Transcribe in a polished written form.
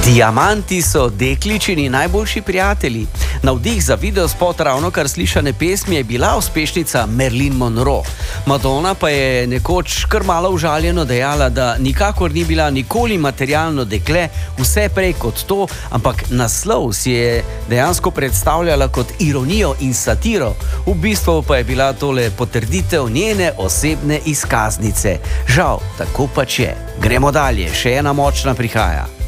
Diamanti so dekličini najboljši prijatelji. Navdih za videospot ravnokar slišane pesmi je bila uspešnica Marilyn Monroe. Madonna pa je nekoč kar malo užaljeno dejala, da nikakor ni bila nikoli materialno dekle, vse prej kot to, ampak naslov si je dejansko predstavljala kot ironijo in satiro. V bistvu pa je bila tole potrditev njene osebne izkaznice. Žal, tako pač je. Gremo dalje, še ena močna prihaja.